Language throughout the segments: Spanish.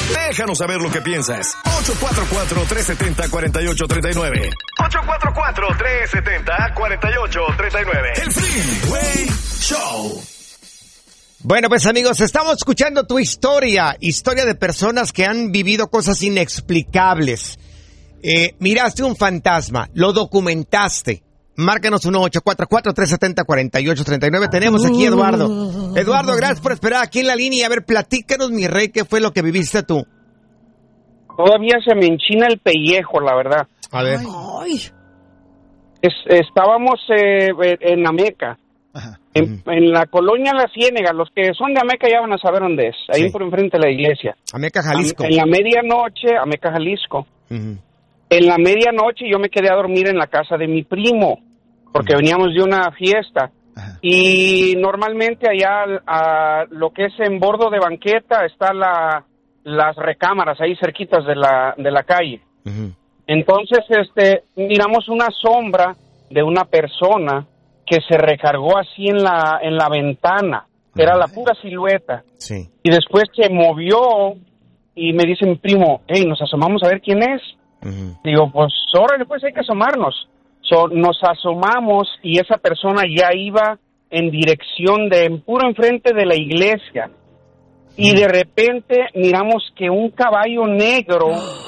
Déjanos saber lo que piensas. 844-370-4839. 844-370-4839. El Freeway Show. Bueno, pues amigos, estamos escuchando tu historia de personas que han vivido cosas inexplicables. Miraste un fantasma, lo documentaste. Márcanos 1-844-370-4839. Tenemos aquí a Eduardo. Eduardo, gracias por esperar aquí en la línea. A ver, platícanos, mi rey, ¿qué fue lo que viviste tú? Todavía se me enchina el pellejo, la verdad. A ver. Estábamos en Ameca. En la colonia La Ciénega. Los que son de Ameca ya van a saber dónde es. Ahí por enfrente de la iglesia. Ameca, Jalisco. En la medianoche, Ameca, Jalisco. En la medianoche yo me quedé a dormir en la casa de mi primo, porque veníamos de una fiesta. Y normalmente allá, lo que es en bordo de banqueta, están las recámaras ahí cerquitas de la calle. Entonces, miramos una sombra de una persona que se recargó así en la ventana. Era la pura silueta. Sí. Y después se movió y me dice mi primo, hey, nos asomamos a ver quién es. Digo, pues, órale, pues hay que asomarnos. Nos asomamos y esa persona ya iba en dirección puro enfrente de la iglesia. Y de repente miramos que un caballo negro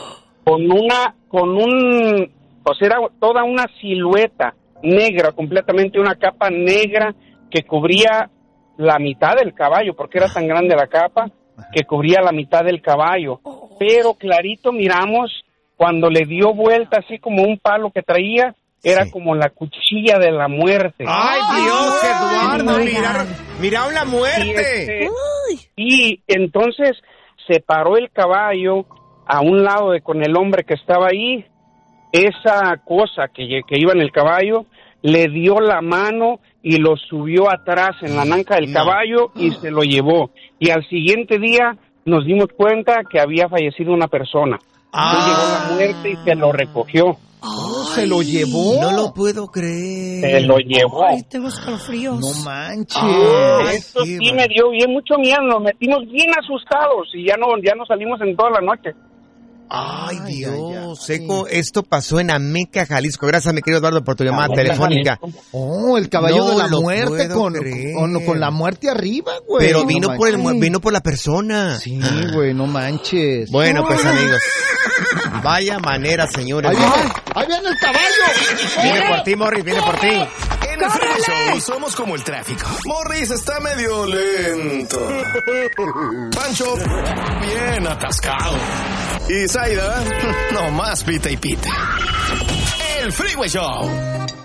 pues era toda una silueta negra, completamente una capa negra que cubría la mitad del caballo, porque era tan grande la capa que cubría la mitad del caballo. Pero clarito miramos cuando le dio vuelta así como un palo que traía, era como la cuchilla de la muerte. ¡Ay, Dios, Eduardo! ¡Miraron la muerte! Y entonces se paró el caballo a un lado con el hombre que estaba ahí. Esa cosa que iba en el caballo le dio la mano y lo subió atrás en la anca del caballo y se lo llevó. Y al siguiente día nos dimos cuenta que había fallecido una persona. Entonces llegó la muerte y se lo recogió. ¿Se lo llevó? No lo puedo creer. Se lo llevó. Ay, tengo escalofríos. No manches. Esto sí me dio bien mucho miedo. Nos metimos bien asustados y ya no salimos en toda la noche. Ay, Dios, Seco, esto pasó en Ameca, Jalisco. Gracias, mi querido Eduardo, por tu llamada telefónica. Oh, el caballo de la muerte con la muerte arriba, güey. Pero vino por la persona. Sí, güey, no manches. Bueno, pues amigos, vaya manera, señores. Ahí viene el caballo. Viene por ti, Morris, viene por ti. En el Freeway Show somos como el tráfico. Morris está medio lento. Pancho, bien atascado. Y Zaida, no más pita y pita. El Freeway Show.